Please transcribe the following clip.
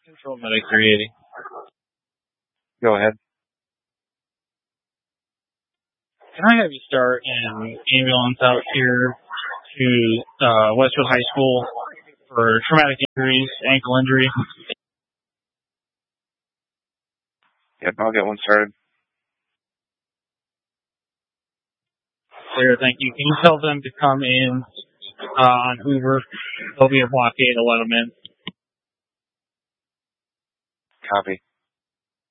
Control medic 380. Go ahead. Can I have you start an ambulance out here to Westfield High School for traumatic injuries, ankle injury? Yep, I'll get one started. Clear, thank you. Can you tell them to come in on Uber? There'll be a blockade to let them in. Copy.